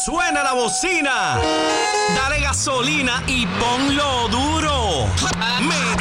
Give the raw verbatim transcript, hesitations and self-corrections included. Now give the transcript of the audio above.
Suena la bocina. Dale gasolina y ponlo duro.